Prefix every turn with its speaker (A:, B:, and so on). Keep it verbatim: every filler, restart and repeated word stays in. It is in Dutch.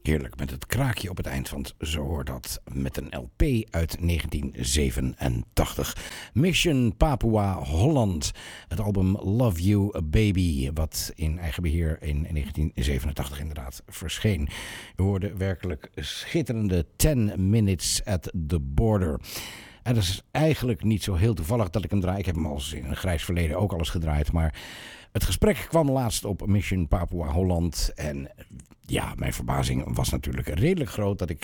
A: Heerlijk, met het kraakje op het eind, want zo hoort dat, met een L P uit negentien zevenentachtig. Mission Papua Holland, het album Love You Baby, wat in eigen beheer in negentien zevenentachtig inderdaad verscheen. We hoorden werkelijk schitterende ten minutes at the Border. En dat is eigenlijk niet zo heel toevallig dat ik hem draai. Ik heb hem al in een grijs verleden ook al eens gedraaid, maar het gesprek kwam laatst op Mission Papua Holland en ja, mijn verbazing was natuurlijk redelijk groot dat ik